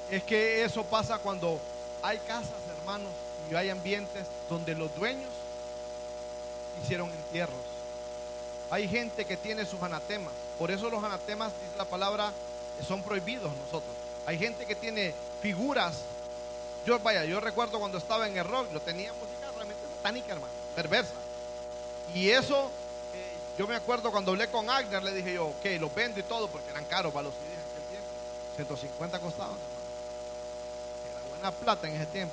Es que eso pasa cuando hay casas, hermanos, y hay ambientes donde los dueños hicieron entierros. Hay gente que tiene sus anatemas. Por eso los anatemas, dice la palabra, son prohibidos nosotros. Hay gente que tiene figuras. Yo recuerdo cuando estaba en el rock, lo tenía música realmente satánica, hermano, perversa. Y eso, yo me acuerdo cuando hablé con Agner, le dije yo, ok, los vendo y todo, porque eran caros para los CDs en aquel tiempo. 150 costaban, hermano. Era buena plata en ese tiempo.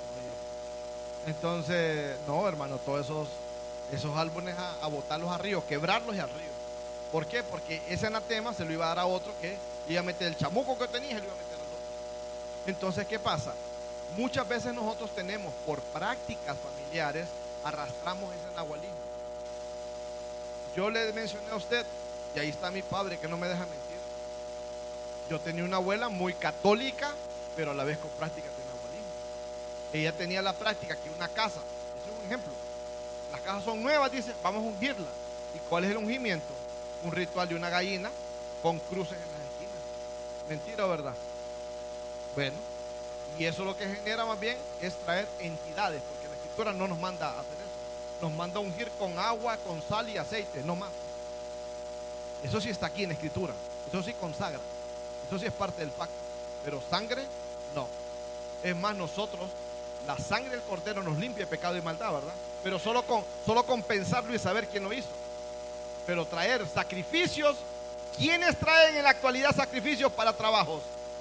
Entonces, no, hermano, todos esos álbumes a botarlos al río, quebrarlos y al río. ¿Por qué? Porque ese anatema se lo iba a dar a otro que iba a meter el chamuco que tenía y se lo iba a meter al otro. Entonces, ¿qué pasa? Muchas veces nosotros tenemos, por prácticas familiares, arrastramos ese nahualismo. Yo le mencioné a usted, y ahí está mi padre que no me deja mentir. Yo tenía una abuela muy católica, pero a la vez con prácticas de nahualismo. Ella tenía la práctica que una casa, ese es un ejemplo, las casas son nuevas, dice, vamos a ungirla. ¿Y cuál es el ungimiento? Un ritual de una gallina con cruces en las esquinas. ¿Mentira o verdad? Bueno, y eso lo que genera más bien es traer entidades, porque la escritura no nos manda a hacer eso. Nos manda a ungir con agua, con sal y aceite, no más. Eso sí está aquí en la escritura. Eso sí consagra. Eso sí es parte del pacto. Pero sangre, no. Es más, nosotros, la sangre del cordero nos limpia de pecado y maldad, ¿verdad? Pero solo con pensarlo y saber quién lo hizo. Pero traer sacrificios, ¿quiénes traen en la actualidad sacrificios para trabajos?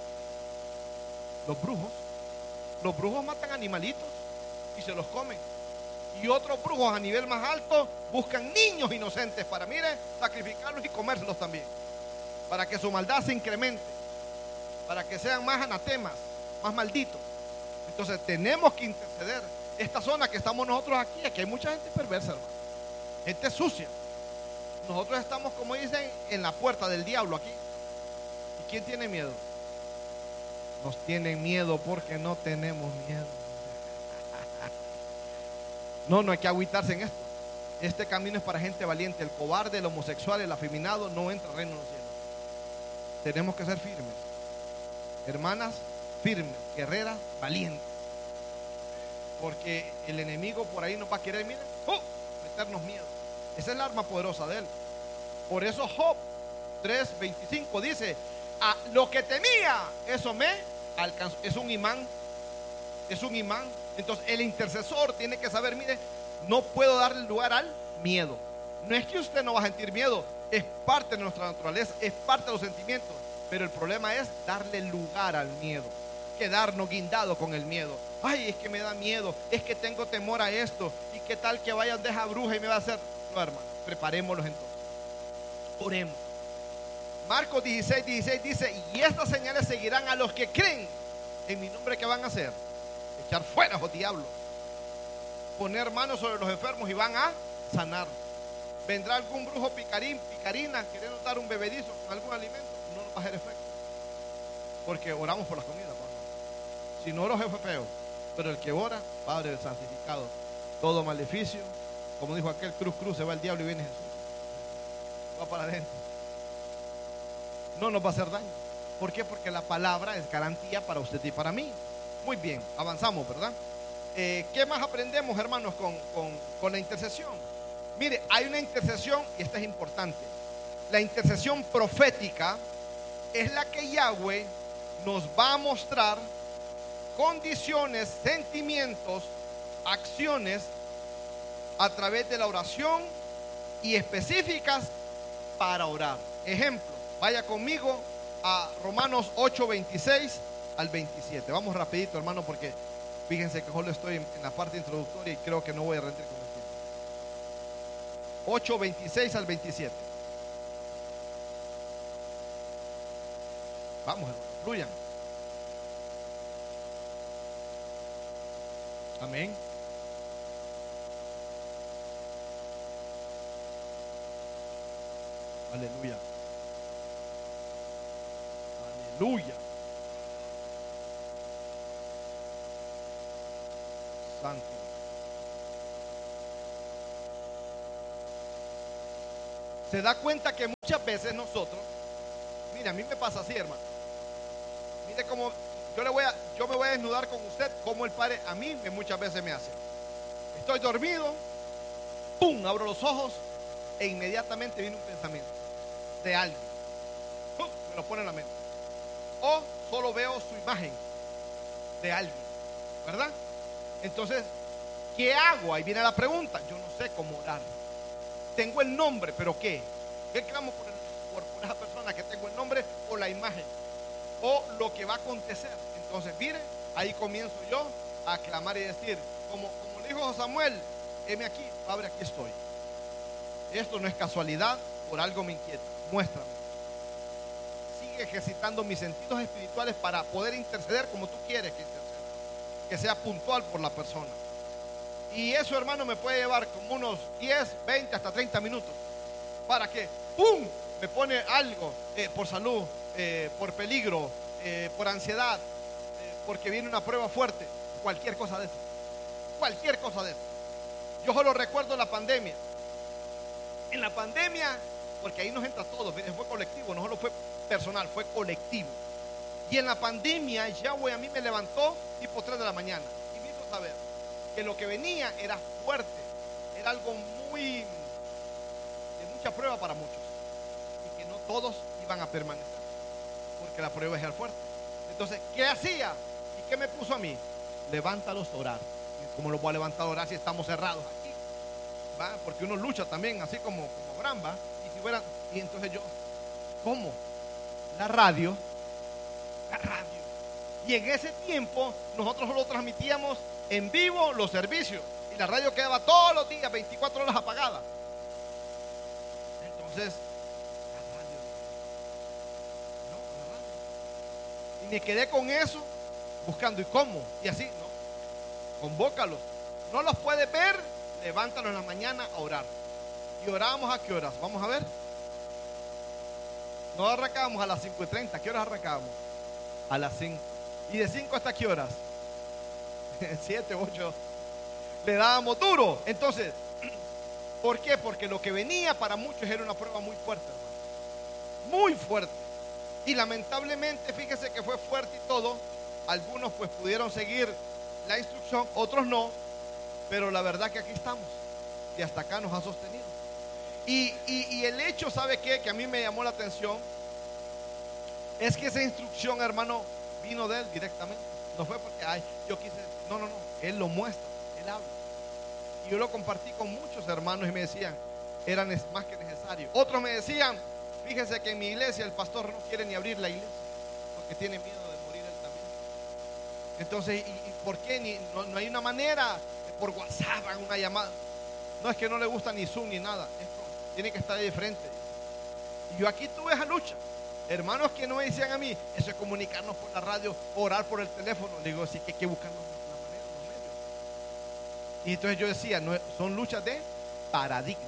Los brujos. Los brujos matan animalitos y se los comen. Y otros brujos a nivel más alto buscan niños inocentes para, mire, sacrificarlos y comérselos también. Para que su maldad se incremente. Para que sean más anatemas, más malditos. Entonces tenemos que interceder. Esta zona que estamos nosotros aquí hay mucha gente perversa, hermano. Gente sucia. Nosotros estamos, como dicen, en la puerta del diablo aquí. ¿Y quién tiene miedo? Nos tienen miedo porque no tenemos miedo. No hay que agüitarse en esto. Este camino es para gente valiente. El cobarde, el homosexual, el afeminado no entra al reino de los cielos. Tenemos que ser firmes. Hermanas, firmes, guerreras, valientes. Porque el enemigo por ahí nos va a querer, miren, meternos miedo. Esa es la arma poderosa de él. Por eso Job 3:25 dice: a lo que temía, eso me alcanzó. Es un imán. Es un imán. Entonces el intercesor tiene que saber, mire, no puedo darle lugar al miedo. No es que usted no va a sentir miedo, es parte de nuestra naturaleza, es parte de los sentimientos. Pero el problema es darle lugar al miedo, quedarnos guindados con el miedo. Ay, es que me da miedo, es que tengo temor a esto, y qué tal que vaya de esa bruja y me va a hacer. No, hermano, preparémoslos entonces. Oremos. Marcos 16:16 dice: y estas señales seguirán a los que creen en mi nombre. ¿Qué van a hacer? Echar fuera a los diablos, poner manos sobre los enfermos y van a sanar. Vendrá algún brujo picarina queriendo dar un bebedizo con algún alimento, no nos va a hacer efecto, porque oramos por la comida, ¿no? Si no oro, jefe feo, pero el que ora, Padre santificado, todo maleficio, como dijo aquel, cruz, se va el diablo y viene Jesús, va para adentro, no nos va a hacer daño. ¿Por qué? Porque la palabra es garantía para usted y para mí. Muy bien, avanzamos, ¿verdad? ¿Qué más aprendemos, hermanos, con la intercesión? Mire, hay una intercesión, y esta es importante. La intercesión profética es la que Yahweh nos va a mostrar condiciones, sentimientos, acciones a través de la oración y específicas para orar. Ejemplo, vaya conmigo a Romanos 8:26 al 27. Vamos rapidito, hermano, porque fíjense que solo estoy en la parte introductoria y creo que no voy a rendir con el tiempo. 8:26 al 27. Vamos, hermano, fluyan. Amén. Aleluya. Aleluya. Santo. Se da cuenta que muchas veces nosotros, mire, a mí me pasa así, hermano. Mire cómo yo me voy a desnudar con usted como el Padre a mí muchas veces me hace. Estoy dormido, ¡pum!, abro los ojos e inmediatamente viene un pensamiento de alguien. ¡Pum!, me lo pone en la mente. O solo veo su imagen de alguien, ¿verdad? Entonces, ¿qué hago? Ahí viene la pregunta. Yo no sé cómo orar. Tengo el nombre, pero ¿qué? ¿Qué clamo por esa persona que tengo el nombre o la imagen? O lo que va a acontecer. Entonces, mire, ahí comienzo yo a clamar y decir, como le dijo Samuel, heme aquí, Padre, aquí estoy. Esto no es casualidad, por algo me inquieta. Muéstrame. Sigue ejercitando mis sentidos espirituales para poder interceder como tú quieres que interceda. Que sea puntual por la persona. Y eso, hermano, me puede llevar como unos 10, 20, hasta 30 minutos. Para que, ¡pum!, me pone algo por salud, por peligro, por ansiedad, porque viene una prueba fuerte. Cualquier cosa de eso. Cualquier cosa de eso. Yo solo recuerdo la pandemia. En la pandemia, porque ahí nos entra todo, fue colectivo, no solo fue personal, fue colectivo. Y en la pandemia, Yahweh a mí me levantó tipo 3 de la mañana y me hizo saber que lo que venía era fuerte, era algo de mucha prueba para muchos, y que no todos iban a permanecer, porque la prueba es el fuerte. Entonces, ¿qué hacía? ¿Y qué me puso a mí? Levántalos a orar. ¿Y cómo los voy a levantar a orar si estamos cerrados aquí? ¿Va? Porque uno lucha también, así como Abraham, ¿va? Y entonces yo, ¿cómo? La radio. Y en ese tiempo nosotros solo transmitíamos en vivo los servicios y la radio quedaba todos los días 24 horas apagada. Entonces la radio, y me quedé con eso buscando. ¿Y cómo? Y así, no, convócalos. No los puedes ver, levántalos en la mañana a orar. ¿Y orábamos a qué horas? Vamos a ver. No arrancábamos a las 5:30. ¿A qué horas arrancábamos? A las 5. ¿Y de 5 hasta qué horas? 7, 8. Le dábamos duro. Entonces, ¿por qué? Porque lo que venía para muchos era una prueba muy fuerte, hermano. Muy fuerte. Y lamentablemente, fíjese que fue fuerte y todo. Algunos pues pudieron seguir la instrucción, otros no. Pero la verdad que aquí estamos. Y hasta acá nos ha sostenido. Y el hecho, ¿sabe qué? Que a mí me llamó la atención. Es que esa instrucción, hermano, vino de él directamente. No fue porque, yo quise. No. Él lo muestra, él habla. Y yo lo compartí con muchos hermanos y me decían, era más que necesario. Otros me decían, fíjese que en mi iglesia el pastor no quiere ni abrir la iglesia, porque tiene miedo de morir él también. Entonces, ¿y por qué? No hay una manera, por WhatsApp, una llamada. No es que no le gusta ni Zoom ni nada, tiene que estar ahí de frente. Y yo aquí tuve esa lucha. Hermanos que no me decían a mí, eso es comunicarnos por la radio, orar por el teléfono. Le digo, sí, que hay que buscar la manera, los medios. Y entonces yo decía, no, son luchas de paradigmas.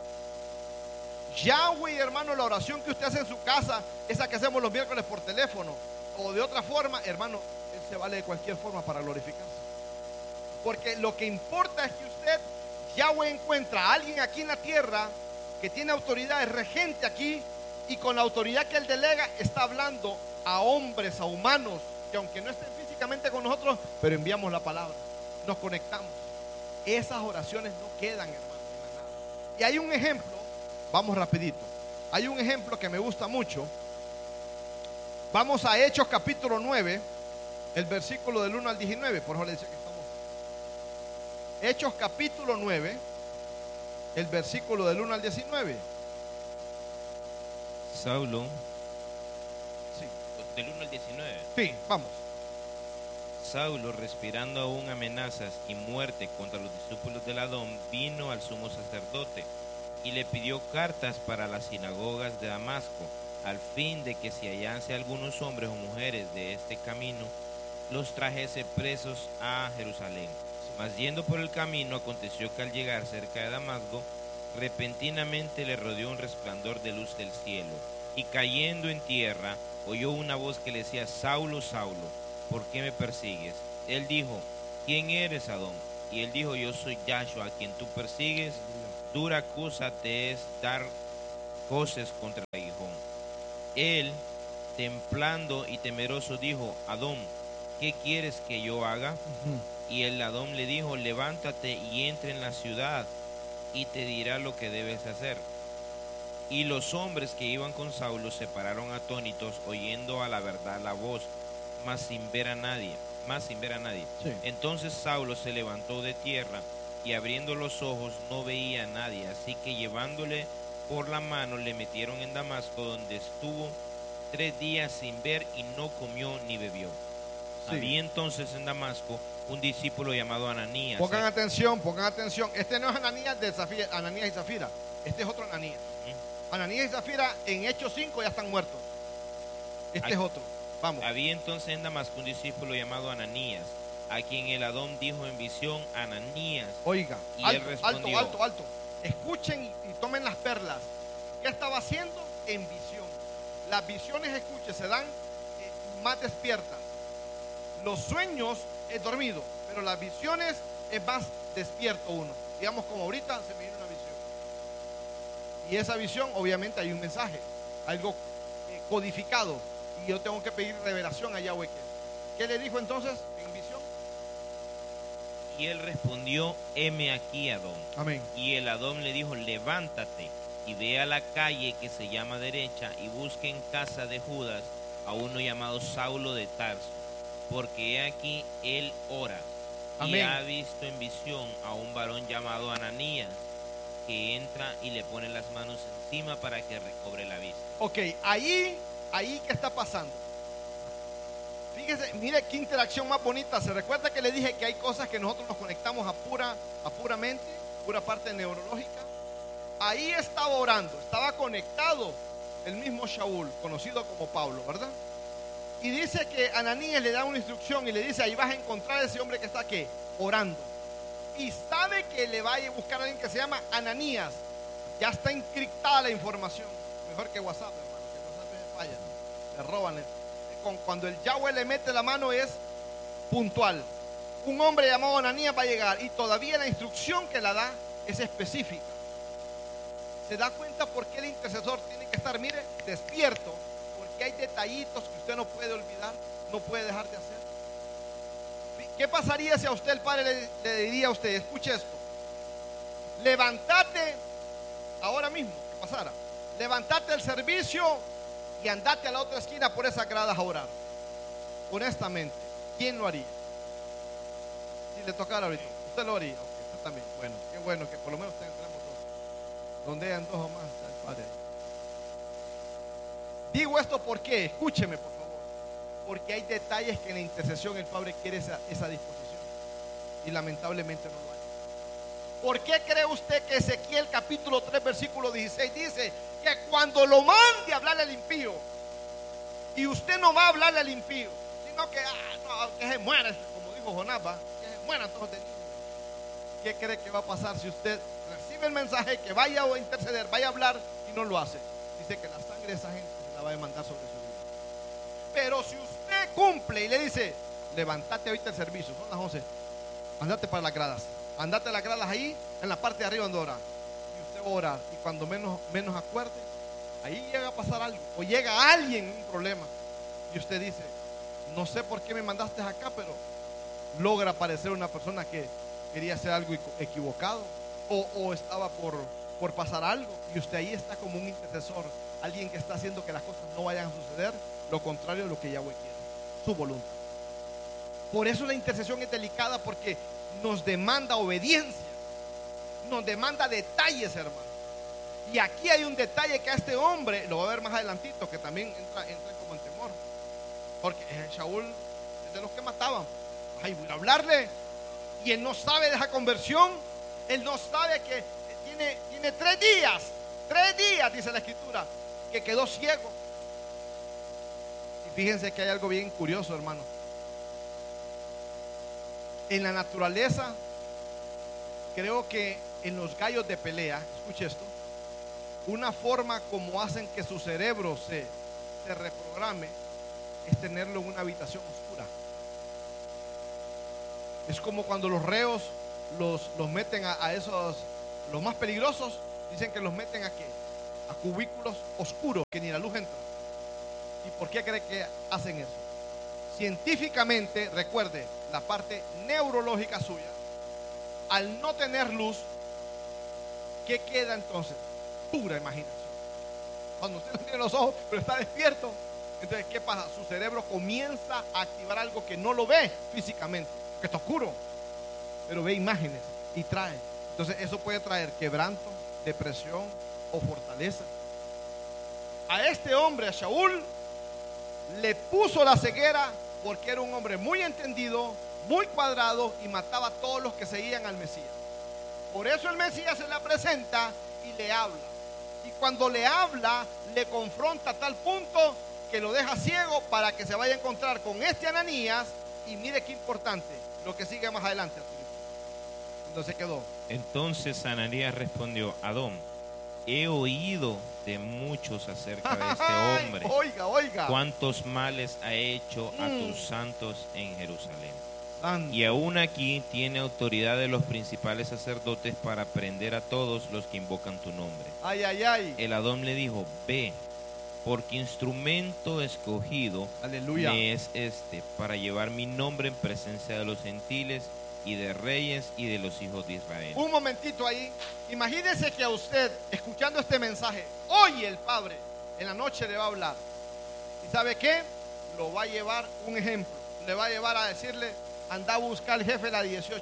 Yahweh, hermano, la oración que usted hace en su casa, esa que hacemos los miércoles por teléfono, o de otra forma, hermano, él se vale de cualquier forma para glorificarse. Porque lo que importa es que usted, Yahweh, encuentra a alguien aquí en la tierra que tiene autoridad, es regente aquí, y con la autoridad que él delega está hablando a hombres, a humanos, que aunque no estén físicamente con nosotros, pero enviamos la palabra, nos conectamos. Esas oraciones no quedan, hermano, en la nada. Y hay un ejemplo, vamos rapidito, hay un ejemplo que me gusta mucho. Vamos a Hechos capítulo 9, el versículo del 1 al 19, por favor, le dice que estamos. Hechos capítulo 9, el versículo del 1 al 19. Saulo, Sí. del 1 al 19. Sí, vamos. Saulo, respirando aún amenazas y muerte contra los discípulos de Adón, vino al sumo sacerdote y le pidió cartas para las sinagogas de Damasco, al fin de que si hallase algunos hombres o mujeres de este camino, los trajese presos a Jerusalén. Mas yendo por el camino, aconteció que al llegar cerca de Damasco, repentinamente le rodeó un resplandor de luz del cielo, y cayendo en tierra, oyó una voz que le decía: Saulo, Saulo, ¿por qué me persigues? Él dijo: ¿quién eres, Adón? Y él dijo: yo soy Yahshua, a quien tú persigues. Dura cosa te es dar coces contra el aguijón. Él, temblando y temeroso, dijo: Adón, ¿qué quieres que yo haga? Ujú. Y el Adón le dijo, levántate y entra en la ciudad, y te dirá lo que debes hacer. Y los hombres que iban con Saulo se pararon atónitos, oyendo a la verdad la voz, mas sin ver a nadie. Sí. Entonces Saulo se levantó de tierra, y abriendo los ojos no veía a nadie. Así que llevándole por la mano le metieron en Damasco, donde estuvo 3 días sin ver, y no comió ni bebió. Sí. Había entonces en Damasco un discípulo llamado Ananías. Pongan atención. Este no es Ananías Ananías y Zafira. Este es otro Ananías. Ananías y Zafira en Hechos 5 ya están muertos. Este es otro. Vamos. Había entonces en Damasco un discípulo llamado Ananías, a quien el Adón dijo en visión, Ananías. Oiga, Y él respondió, alto. Escuchen y tomen las perlas. ¿Qué estaba haciendo? En visión. Las visiones, escuchen, se dan más despiertas. Los sueños es dormido, pero las visiones es más despierto uno. Digamos, como ahorita se me viene una visión. Y esa visión, obviamente, hay un mensaje, algo codificado. Y yo tengo que pedir revelación a Yahweh. ¿Qué le dijo entonces en visión? Y él respondió, heme aquí, Adón. Amén. Y el Adón le dijo, levántate y ve a la calle que se llama derecha, y busque en casa de Judas a uno llamado Saulo de Tarso, porque he aquí él ora. Amén. Y ha visto en visión a un varón llamado Ananías, que entra y le pone las manos encima para que recobre la vista. Ok, ahí ¿qué está pasando? Fíjese, mire qué interacción más bonita. Se recuerda que le dije que hay cosas que nosotros nos conectamos a pura mente, pura parte neurológica. Ahí estaba orando, estaba conectado el mismo Shaul, conocido como Pablo, ¿verdad? Y dice que Ananías le da una instrucción y le dice, ahí vas a encontrar a ese hombre que está aquí, orando. Y sabe que le va a buscar a alguien que se llama Ananías. Ya está encriptada la información. Mejor que WhatsApp, hermano, que WhatsApp se falla. Le roban. Cuando el Yahweh le mete la mano es puntual. Un hombre llamado Ananías va a llegar, y todavía la instrucción que la da es específica. ¿Se da cuenta por qué el intercesor tiene que estar, mire, despierto? Porque hay detallitos que usted no puede olvidar, no puede dejar de hacer. ¿Qué pasaría si a usted el Padre le diría a usted, escuche esto, levantate ahora mismo, que pasara, levantate del servicio y andate a la otra esquina por esas gradas a orar? Honestamente, ¿quién lo haría? Si le tocara ahorita, usted lo haría. Okay, usted también. Bueno, qué bueno que por lo menos tenemos dos. Donde hayan dos o más, está el Padre ahí. Digo esto porque, escúcheme por favor, porque hay detalles que en la intercesión el Padre quiere esa disposición, y lamentablemente no lo hay. ¿Por qué cree usted que Ezequiel capítulo 3 versículo 16 dice que cuando lo mande a hablarle al impío, y usted no va a hablarle al impío, sino que, que se muera, como dijo Jonás, que se mueran todos de niños? ¿Qué cree que va a pasar si usted recibe el mensaje que vaya a interceder, vaya a hablar y no lo hace? Dice que la sangre de esa gente se la va a demandar sobre su vida. Pero si usted cumple y le dice, levántate ahorita el servicio, son las 11, andate para las gradas, andate a las gradas ahí en la parte de arriba donde ora, y usted va a orar, y cuando menos acuerde, ahí llega a pasar algo, o llega alguien en un problema, y usted dice, no sé por qué me mandaste acá, pero logra aparecer una persona que quería hacer algo equivocado, o estaba por pasar algo, y usted ahí está como un intercesor, alguien que está haciendo que las cosas no vayan a suceder, lo contrario de lo que Yahweh quiere, su voluntad. Por eso la intercesión es delicada, porque nos demanda obediencia, nos demanda detalles, hermano. Y aquí hay un detalle que a este hombre, lo va a ver más adelantito, que también entra como en temor, porque Shaul es de los que mataban. Ay, voy a hablarle, y él no sabe de esa conversión, él no sabe que tiene 3 días, dice la escritura, que quedó ciego. Y fíjense que hay algo bien curioso, hermano. En la naturaleza, creo que en los gallos de pelea, escuche esto, una forma como hacen que su cerebro se reprograme es tenerlo en una habitación oscura. Es como cuando los reos los meten a esos, los más peligrosos, dicen que los meten a cubículos oscuros, que ni la luz entra. ¿Y por qué cree que hacen eso? científicamente, recuerde, la parte neurológica suya, al no tener luz, ¿qué queda entonces? Pura imaginación. Cuando usted no tiene los ojos, pero está despierto, entonces, ¿qué pasa? Su cerebro comienza a activar algo que no lo ve físicamente, que está oscuro, pero ve imágenes y trae. Entonces, eso puede traer quebranto, depresión o fortaleza. A este hombre, a Shaul, le puso la ceguera porque era un hombre muy entendido, muy cuadrado y mataba a todos los que seguían al Mesías. Por eso el Mesías se le presenta y le habla. Y cuando le habla, le confronta a tal punto que lo deja ciego para que se vaya a encontrar con este Ananías. Y mire qué importante, lo que sigue más adelante. Entonces quedó. Entonces Ananías respondió: Adón, he oído de muchos acerca de este hombre. Oiga. Cuántos males ha hecho a tus santos en Jerusalén. Santo. Y aún aquí tiene autoridad de los principales sacerdotes para prender a todos los que invocan tu nombre. El Adón le dijo: ve, porque instrumento escogido Aleluya. me es este, para llevar mi nombre en presencia de los gentiles y de reyes y de los hijos de Israel. Un momentito ahí. Imagínese que a usted, escuchando este mensaje, hoy el Padre en la noche le va a hablar. ¿Y sabe qué? Lo va a llevar un ejemplo. Le va a llevar a decirle: anda a buscar al jefe de la 18.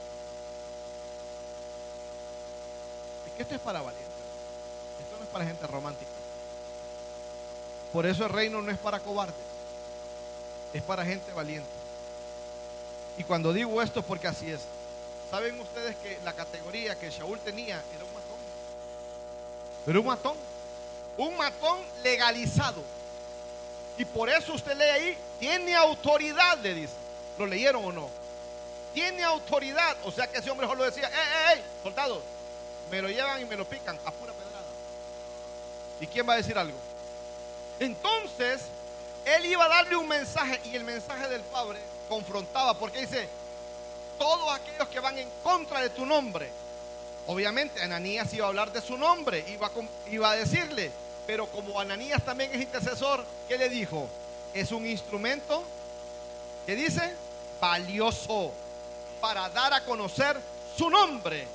Es que esto es para valientes. Esto no es para gente romántica. Por eso el reino no es para cobardes. Es para gente valiente. Y cuando digo esto es porque así es. ¿Saben ustedes que la categoría que Shaul tenía era un matón? Era un matón. Un matón legalizado. Y por eso usted lee ahí, tiene autoridad, le dice. ¿Lo leyeron o no? Tiene autoridad. O sea que ese hombre solo decía: ¡Ey, soldados! Me lo llevan y me lo pican a pura pedrada. ¿Y quién va a decir algo? Entonces, él iba a darle un mensaje, y el mensaje del Padre confrontaba, porque dice: todos aquellos que van en contra de tu nombre. Obviamente Ananías iba a hablar de su nombre, iba a decirle, pero como Ananías también es intercesor, ¿qué le dijo? Es un instrumento, ¿qué dice? Valioso para dar a conocer su nombre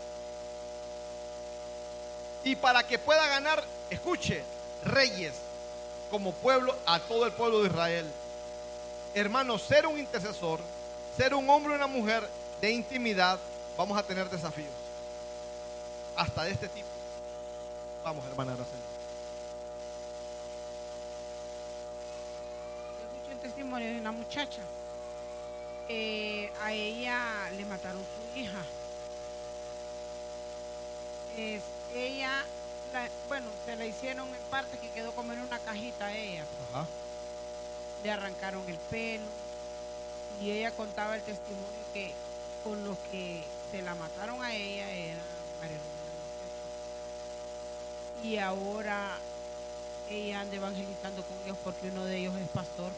y para que pueda ganar, escuche, reyes como pueblo, a todo el pueblo de Israel. Hermanos, ser un intercesor, ser un hombre o una mujer de intimidad, vamos a tener desafíos hasta de este tipo. Vamos, hermana Araceli. Yo escuché el testimonio de una muchacha. A ella le mataron su hija. Ella, se la hicieron en parte que quedó como en una cajita a ella. Ajá. Le arrancaron el pelo y ella contaba el testimonio que con los que se la mataron a ella era María Rosa. Y ahora ella anda evangelizando con ellos porque uno de ellos es pastor.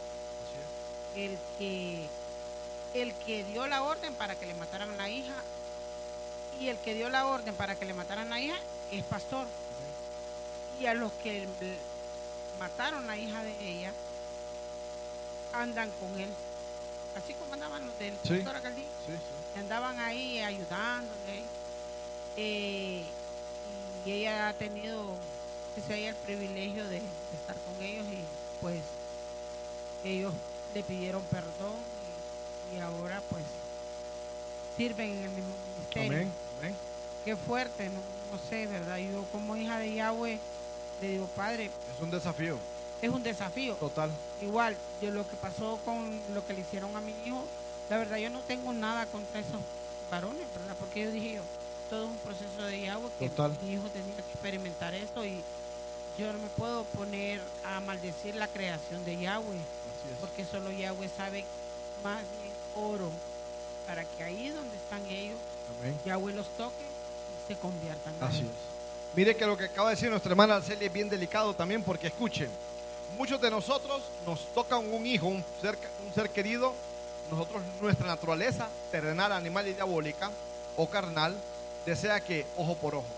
El que dio la orden para que le mataran a la hija, y el que dio la orden para que le mataran a la hija es pastor. Y a los que mataron a la hija de ella andan con él, así como andaban los del pastor Acaldí. Andaban ahí ayudándole, y ella ha tenido el privilegio de estar con ellos, y pues ellos le pidieron perdón y ahora pues sirven en el mismo ministerio. Amén, amén. Qué fuerte, no sé, ¿verdad? Yo como hija de Yahweh le digo: Padre, Es un desafío. es un desafío. Total. Igual, yo lo que pasó con lo que le hicieron a mi hijo, la verdad yo no tengo nada contra esos varones, ¿verdad? Porque yo dije, todo es un proceso de Yahweh, que Total. mi hijo tenía que experimentar esto, y yo no me puedo poner a maldecir la creación de Yahweh, Así es. porque solo Yahweh sabe. Más bien oro para que ahí donde están ellos, Amén. Yahweh los toque y se conviertan. Así es. Mire que lo que acaba de decir nuestra hermana Araceli es bien delicado también, porque escuchen, muchos de nosotros nos toca un hijo, un ser querido. Nosotros, nuestra naturaleza terrenal, animal y diabólica o carnal, desea que ojo por ojo.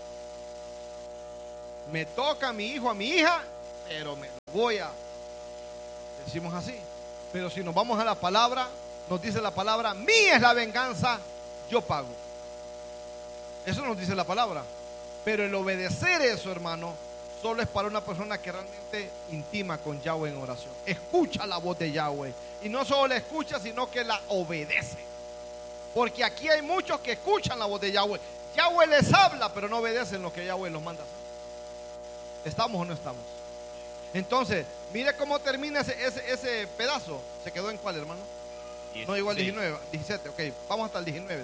Me toca a mi hijo, a mi hija, pero me lo voy a, decimos así. Pero si nos vamos a la palabra, nos dice la palabra, mía es la venganza, yo pago. Eso nos dice la palabra. Pero el obedecer eso, hermano, solo es para una persona que realmente intima con Yahweh en oración. Escucha la voz de Yahweh. Y no solo la escucha, sino que la obedece. Porque aquí hay muchos que escuchan la voz de Yahweh. Yahweh les habla, pero no obedecen lo que Yahweh los manda hacer. ¿Estamos o no estamos? Entonces, mire cómo termina ese pedazo. ¿Se quedó en cuál, hermano? 16. No, igual 19, 17. Ok, vamos hasta el 19.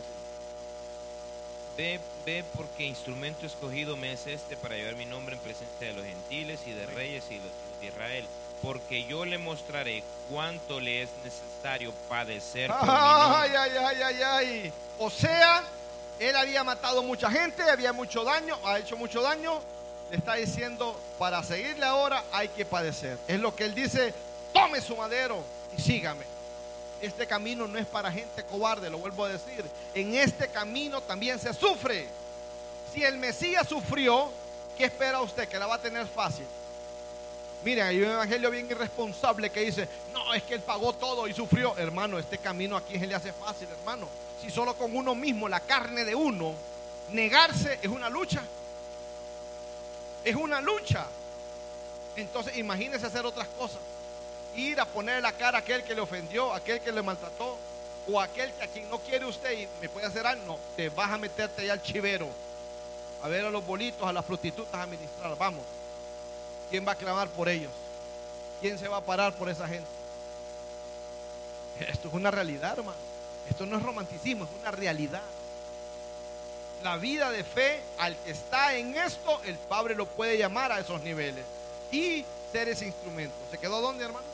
Ve porque instrumento escogido me es este para llevar mi nombre en presencia de los gentiles y de reyes y de Israel. Porque yo le mostraré cuánto le es necesario padecer por mi nombre. Ay. O sea, él había matado mucha gente, había mucho daño, ha hecho mucho daño. Le está diciendo, para seguirle ahora hay que padecer. Es lo que él dice, tome su madero y sígame. Este camino no es para gente cobarde, lo vuelvo a decir. En este camino también se sufre. Si el Mesías sufrió, ¿qué espera usted? ¿Que la va a tener fácil? Miren, hay un evangelio bien irresponsable que dice, no, es que él pagó todo y sufrió. Hermano, este camino aquí se le hace fácil, hermano. Si solo con uno mismo, la carne de uno, negarse es una lucha. Es una lucha. Entonces imagínese hacer otras cosas. Ir a poner la cara a aquel que le ofendió, a aquel que le maltrató, o a aquel que a quien no quiere usted y me puede hacer algo. No, te vas a meterte allá al chivero, a ver a los bolitos, a las prostitutas, a ministrar. Vamos. ¿Quién va a clamar por ellos? ¿Quién se va a parar por esa gente? Esto es una realidad, hermano. Esto no es romanticismo, es una realidad. La vida de fe, al que está en esto, el Padre lo puede llamar a esos niveles y ser ese instrumento. ¿Se quedó dónde, hermano?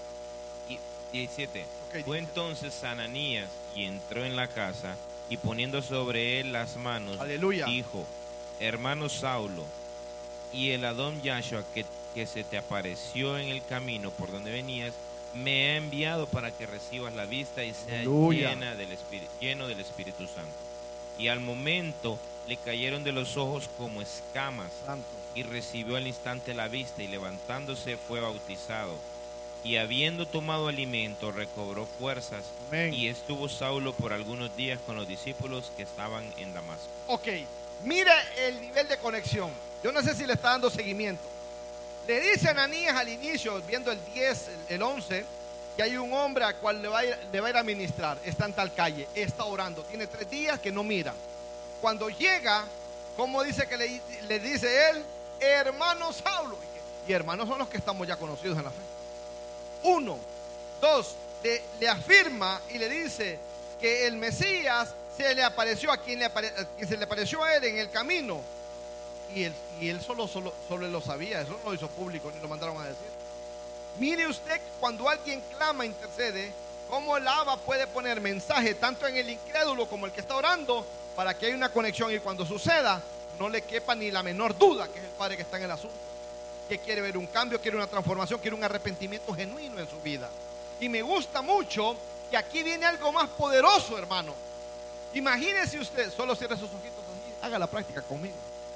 17. Okay, Fue entonces Ananías y entró en la casa y poniendo sobre él las manos, aleluya, dijo, hermano Saulo, y el Adón Yahshua que se te apareció en el camino por donde venías, me ha enviado para que recibas la vista y sea lleno del Espíritu Santo. Y al momento le cayeron de los ojos como escamas, santo, y recibió al instante la vista y levantándose fue bautizado. Y habiendo tomado alimento recobró fuerzas. amén. Y estuvo Saulo por algunos días con los discípulos que estaban en Damasco. Ok, mire el nivel de conexión. Yo no sé si le está dando seguimiento. Le dice a Ananías al inicio, viendo el 10, el 11, que hay un hombre al cual le va a ir a ministrar. Está en tal calle, está orando, tiene 3 días que no mira. Cuando llega, ¿cómo dice que le dice él? Hermano Saulo. Y hermanos son los que estamos ya conocidos en la fe. 1, 2, le afirma y le dice que el Mesías se le apareció a quien se le apareció a él en el camino. Y él solo lo sabía, eso no lo hizo público ni lo mandaron a decir. Mire usted, cuando alguien clama, intercede, cómo el Abba puede poner mensaje tanto en el incrédulo como el que está orando para que haya una conexión y cuando suceda no le quepa ni la menor duda que es el Padre que está en el asunto, que quiere ver un cambio, quiere una transformación, quiere un arrepentimiento genuino en su vida. Y me gusta mucho que aquí viene algo más poderoso, hermano. Imagínese usted, solo cierre sus ojitos así, haga la práctica conmigo.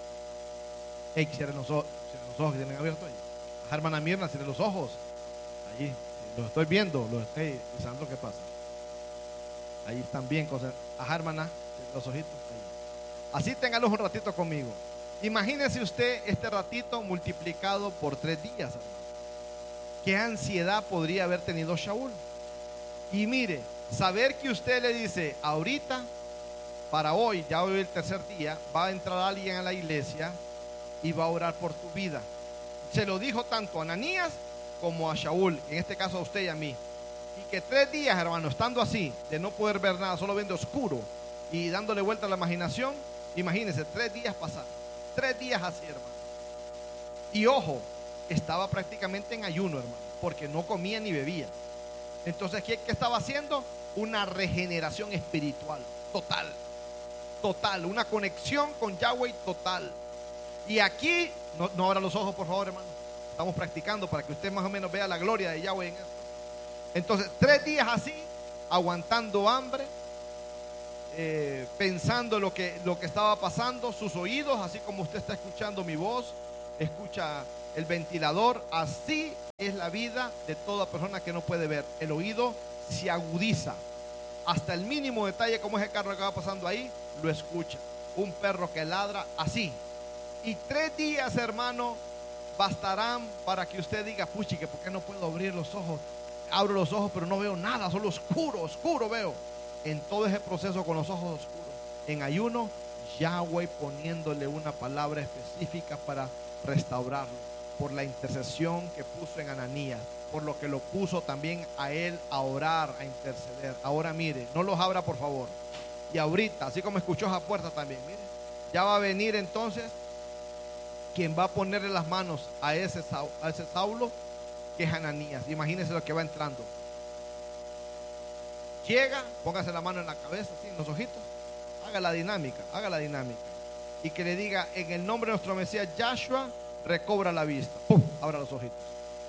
Hey, cierren los ojos que tienen abiertos ahí. Ajá, hermana Mirna, cierre los ojos. Allí, los estoy viendo, hey, Sandro, ¿qué pasa? Ahí están bien cosas. Ajá, hermana, cierre los ojitos. Ahí. Así téngalos un ratito conmigo. Imagínese usted este ratito multiplicado por 3 días, hermano. ¿Qué ansiedad podría haber tenido Shaul? Y mire, saber que usted le dice, ahorita, para hoy, ya hoy el 3er día, va a entrar alguien a la iglesia y va a orar por tu vida. Se lo dijo tanto a Ananías como a Shaul, en este caso a usted y a mí. Y que 3 días, hermano, estando así, de no poder ver nada, solo viendo oscuro y dándole vuelta a la imaginación, imagínense, 3 días pasar, 3 días así, hermano. Y ojo, estaba prácticamente en ayuno, hermano, porque no comía ni bebía. Entonces, ¿qué estaba haciendo? Una regeneración espiritual, total, una conexión con Yahweh total. Y aquí, no abra los ojos, por favor, hermano. Estamos practicando para que usted más o menos vea la gloria de Yahweh en esto. Entonces, 3 días así, aguantando hambre, pensando lo que estaba pasando, sus oídos, así como usted está escuchando mi voz, escucha el ventilador, así es la vida de toda persona que no puede ver. El oído se agudiza. Hasta el mínimo detalle, como ese carro que va pasando ahí, lo escucha. Un perro que ladra así. Y 3 días, hermano, bastarán para que usted diga, puchi, que por qué no puedo abrir los ojos. Abro los ojos, pero no veo nada, solo oscuro, oscuro veo. En todo ese proceso con los ojos oscuros, en ayuno, Yahweh poniéndole una palabra específica para restaurarlo, por la intercesión que puso en Ananías, por lo que lo puso también a él a orar, a interceder. Ahora mire, no los abra por favor. Y ahorita, así como escuchó esa puerta también, mire, ya va a venir entonces quien va a ponerle las manos a ese Saulo, que es Ananías. Imagínense lo que va entrando. Llega, póngase la mano en la cabeza, así, en los ojitos, haga la dinámica. Y que le diga, en el nombre de nuestro Mesías Yahshua, recobra la vista. ¡Pum! Abra los ojitos.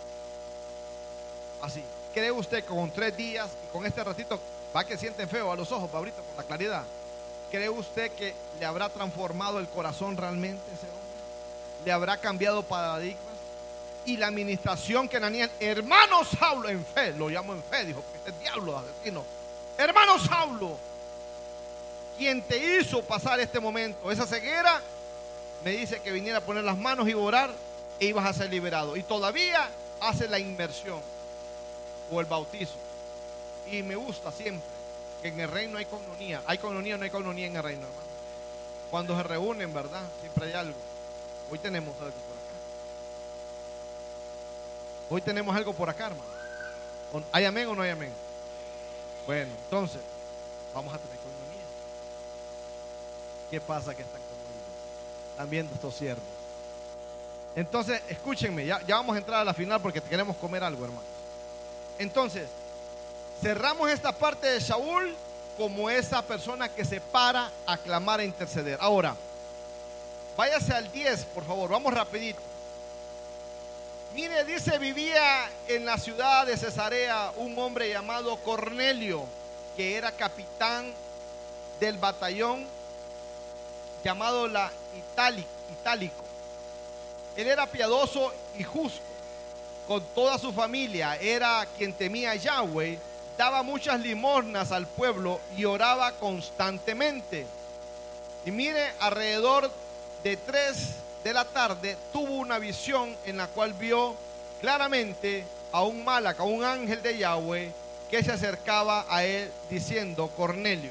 Así. ¿Cree usted que con 3 días y con este ratito va que sienten feo a los ojos, ahorita por la claridad? ¿Cree usted que le habrá transformado el corazón realmente ese hombre? ¿Le habrá cambiado paradigmas? Y la administración que Ananías, hermano Saulo, en fe, lo llamo en fe, dijo, porque este es diablo asesino. Hermano Saulo, quien te hizo pasar este momento, esa ceguera, me dice que viniera a poner las manos y orar e ibas a ser liberado. Y todavía hace la inmersión o el bautizo. Y me gusta siempre que en el reino hay coinonía. ¿Hay coinonía o no hay coinonía en el reino, hermano? Cuando se reúnen, ¿verdad? Siempre hay algo. Hoy tenemos algo por acá. Hoy tenemos algo por acá, hermano. ¿Hay amén o no hay amén? Bueno, entonces, vamos a tener coinonía. ¿Qué pasa que están conmovidos? Están viendo estos siervos. Entonces, escúchenme, ya vamos a entrar a la final porque queremos comer algo, hermano. Entonces, cerramos esta parte de Saúl como esa persona que se para a clamar, a interceder. Ahora, váyase al 10, por favor, vamos rapidito. Mire, dice, vivía en la ciudad de Cesarea un hombre llamado Cornelio, que era capitán del batallón llamado la Itálico. Él era piadoso y justo con toda su familia, era quien temía a Yahweh, daba muchas limosnas al pueblo y oraba constantemente. Y mire, alrededor de 3 de la tarde tuvo una visión en la cual vio claramente a un Malach, a un ángel de Yahweh, que se acercaba a él diciendo, Cornelio.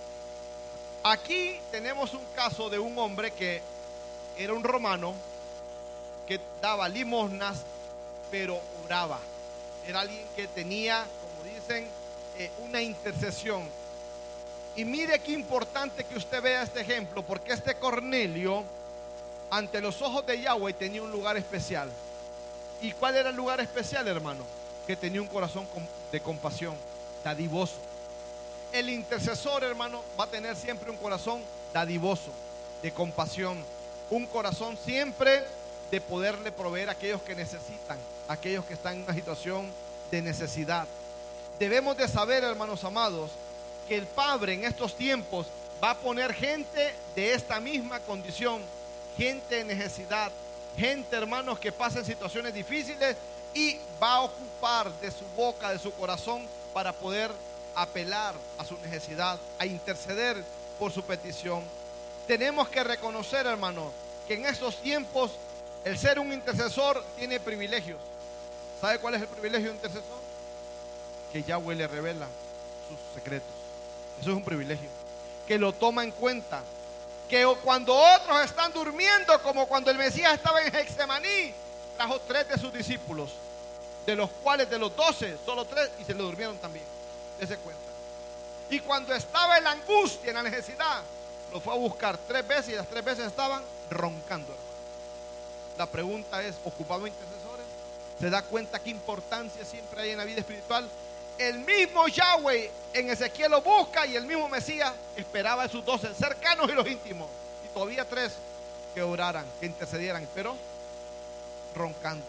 Aquí tenemos un caso de un hombre que era un romano, que daba limosnas, pero oraba. Era alguien que tenía, como dicen, una intercesión. Y mire qué importante que usted vea este ejemplo, porque este Cornelio, ante los ojos de Yahweh, tenía un lugar especial. ¿Y cuál era el lugar especial, hermano? Que tenía un corazón de compasión, dadivoso. El intercesor, hermano, va a tener siempre un corazón dadivoso, de compasión, un corazón siempre de poderle proveer a aquellos que necesitan, a aquellos que están en una situación de necesidad. Debemos de saber, hermanos amados, que el Padre en estos tiempos va a poner gente de esta misma condición, gente en necesidad, gente, hermanos, que pasen situaciones difíciles, y va a ocupar de su boca, de su corazón, para poder apelar a su necesidad, a interceder por su petición. Tenemos que reconocer, hermano, que en estos tiempos el ser un intercesor tiene privilegios. ¿Sabe cuál es el privilegio de un intercesor? Que Yahweh le revela sus secretos. Eso es un privilegio, que lo toma en cuenta. Que cuando otros están durmiendo, como cuando el Mesías estaba en Getsemaní, trajo 3 de sus discípulos, de los cuales de los 12, solo 3, y se le durmieron también. Dese cuenta. Y cuando estaba en la angustia, en la necesidad, lo fue a buscar 3 veces, y las 3 veces estaban roncando, hermano. La pregunta es, ¿ocupamos intercesores? ¿Se da cuenta qué importancia siempre hay en la vida espiritual? El mismo Yahweh en Ezequiel lo busca, y el mismo Mesías esperaba a sus 12 cercanos y los íntimos, y todavía 3 que oraran, que intercedieran, pero roncando.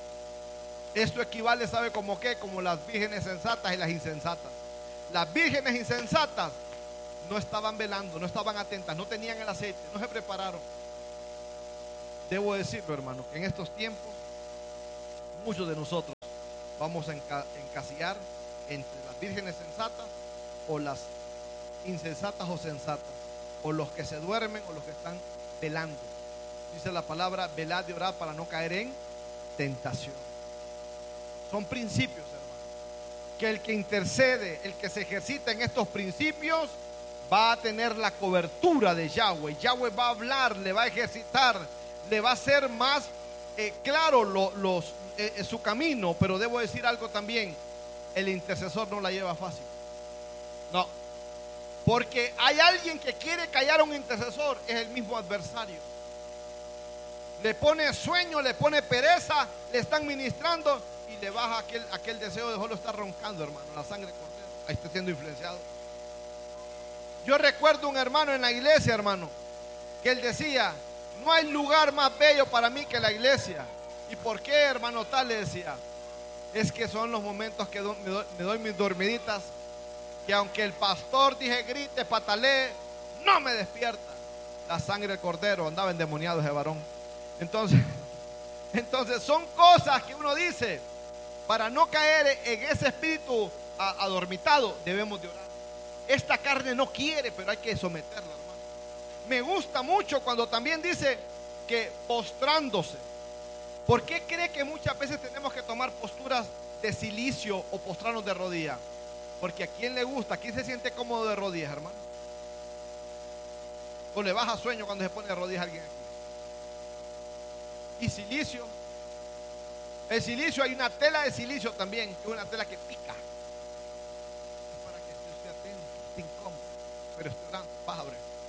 Esto equivale, ¿sabe como qué? Como las vírgenes sensatas y las insensatas. Las vírgenes insensatas no estaban velando, no estaban atentas, no tenían el aceite, no se prepararon. Debo decirlo, hermano, que en estos tiempos muchos de nosotros vamos a encasillar entre las vírgenes sensatas o las insensatas o sensatas, o los que se duermen o los que están velando. Dice la palabra: velad y orad para no caer en tentación. Son principios, hermano, que el que intercede, el que se ejercita en estos principios, va a tener la cobertura de Yahweh. Yahweh va a hablar, le va a ejercitar, le va a hacer más claro su camino. Pero debo decir algo también: el intercesor no la lleva fácil. No, porque hay alguien que quiere callar a un intercesor, es el mismo adversario. Le pone sueño, le pone pereza, le están ministrando y le baja aquel deseo de solo estar roncando, hermano. La sangre de cordero, ahí está siendo influenciado. Yo recuerdo un hermano en la iglesia, hermano, que él decía: no hay lugar más bello para mí que la iglesia. ¿Y por qué, hermano tal? Le decía: es que son los momentos que me doy mis dormiditas, que aunque el pastor dije grite, patalee, no me despierta. La sangre del cordero, andaba endemoniado ese varón. Entonces son cosas que uno dice, para no caer en ese espíritu adormitado, debemos de orar. Esta carne no quiere, pero hay que someterla, hermano. Me gusta mucho cuando también dice que postrándose. ¿Por qué cree que muchas veces tenemos que tomar posturas de cilicio o postrarnos de rodillas? Porque a quién le gusta, a quién se siente cómodo de rodillas, hermano. O le baja sueño cuando se pone de rodillas a alguien aquí. Y silicio. El silicio, hay una tela de silicio también, que es una tela que pica. Es para que esté atento, esté incómodo. Pero estoy orando, baja,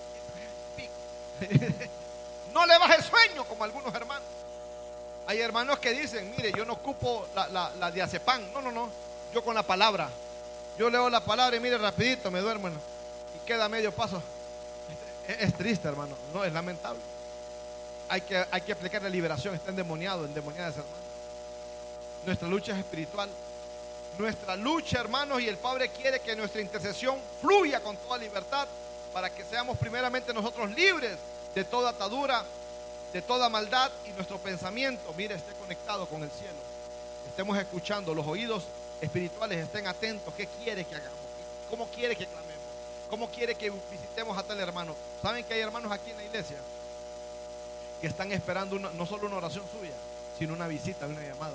pica. No le baje sueño como algunos hermanos. Hay hermanos que dicen: mire, yo no ocupo la diazepam. No. Yo con la palabra. Yo leo la palabra y mire, rapidito me duermo, ¿no? Y queda medio paso. Es triste, hermano. No, es lamentable. Hay que aplicar la liberación. Está endemoniada ese hermano. Nuestra lucha es espiritual. Nuestra lucha, hermanos, y el Padre quiere que nuestra intercesión fluya con toda libertad, para que seamos primeramente nosotros libres de toda atadura, de toda maldad, y nuestro pensamiento, mire, esté conectado con el cielo. Estemos escuchando, los oídos espirituales estén atentos. ¿Qué quiere que hagamos? ¿Cómo quiere que clamemos? ¿Cómo quiere que visitemos a tal hermano? ¿Saben que hay hermanos aquí en la iglesia que están esperando no solo una oración suya, sino una visita, una llamada?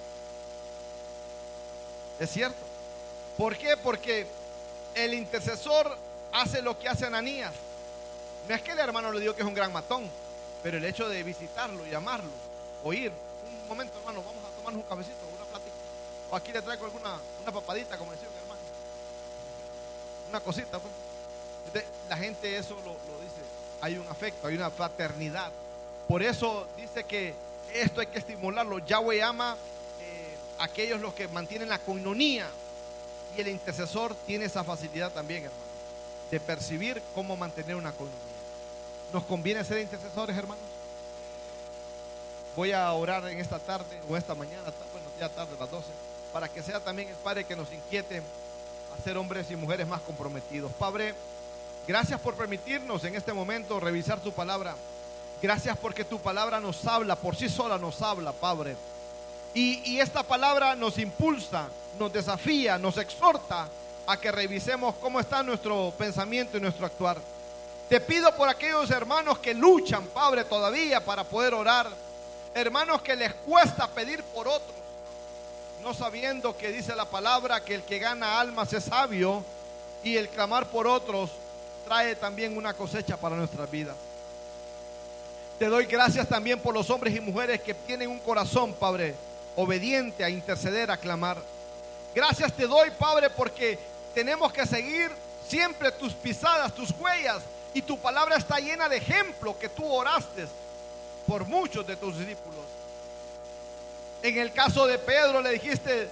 Es cierto. ¿Por qué? Porque el intercesor hace lo que hace Ananías. No es que el hermano le diga que es un gran matón, pero el hecho de visitarlo, llamarlo, oír: un momento, hermano, vamos a tomarnos un cafecito, una plática, o aquí le traigo una papadita, como decía un hermano, una cosita, pues. Entonces, la gente eso lo dice. Hay un afecto, hay una fraternidad. Por eso dice que esto hay que estimularlo. Yahweh ama a aquellos los que mantienen la coinonía, y el intercesor tiene esa facilidad también, hermano, de percibir cómo mantener una coinonía. ¿Nos conviene ser intercesores, hermanos? Voy a orar en esta tarde o esta mañana, bueno, ya tarde, a las 12, para que sea también el Padre que nos inquiete a ser hombres y mujeres más comprometidos. Padre, gracias por permitirnos en este momento revisar tu palabra. Gracias porque tu palabra nos habla, por sí sola nos habla, Padre. Y esta palabra nos impulsa, nos desafía, nos exhorta a que revisemos cómo está nuestro pensamiento y nuestro actuar. Te pido por aquellos hermanos que luchan, Padre, todavía para poder orar. Hermanos que les cuesta pedir por otros, no sabiendo que dice la palabra que el que gana almas es sabio, y el clamar por otros trae también una cosecha para nuestras vidas. Te doy gracias también por los hombres y mujeres que tienen un corazón, Padre, obediente a interceder, a clamar. Gracias te doy, Padre, porque tenemos que seguir siempre tus pisadas, tus huellas, y tu palabra está llena de ejemplos que tú oraste por muchos de tus discípulos. En el caso de Pedro le dijiste: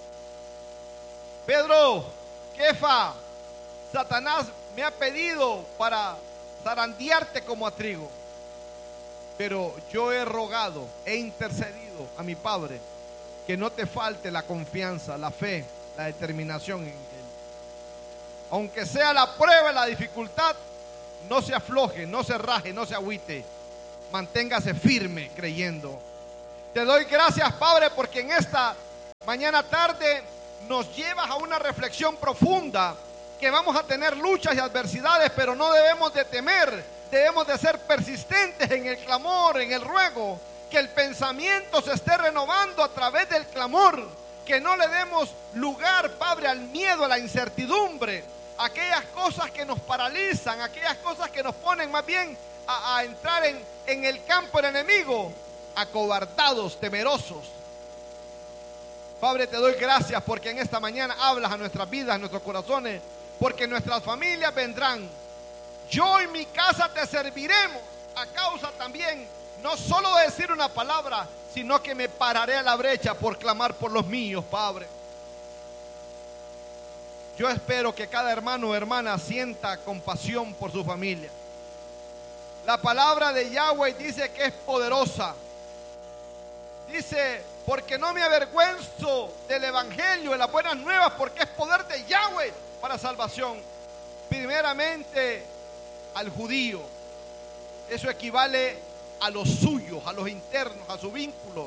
Pedro, Kefa, Satanás me ha pedido para zarandearte como a trigo, pero yo he rogado, he intercedido a mi Padre que no te falte la confianza, la fe, la determinación en Él. Aunque sea la prueba y la dificultad, no se afloje, no se raje, no se agüite. Manténgase firme creyendo. Te doy gracias, Padre, porque en esta mañana tarde nos llevas a una reflexión profunda, que vamos a tener luchas y adversidades, pero no debemos de temer, debemos de ser persistentes en el clamor, en el ruego, que el pensamiento se esté renovando a través del clamor, que no le demos lugar, Padre, al miedo, a la incertidumbre, aquellas cosas que nos paralizan, aquellas cosas que nos ponen más bien a entrar en el campo del enemigo, acobardados, temerosos. Padre, te doy gracias porque en esta mañana hablas a nuestras vidas, a nuestros corazones, porque nuestras familias vendrán. Yo y mi casa te serviremos, a causa también, no solo de decir una palabra, sino que me pararé a la brecha por clamar por los míos, Padre. Yo espero que cada hermano o hermana sienta compasión por su familia. La palabra de Yahweh dice que es poderosa. Dice, porque no me avergüenzo del evangelio, de las buenas nuevas, porque es poder de Yahweh para salvación. Primeramente al judío. Eso equivale a los suyos, a los internos, a su vínculo.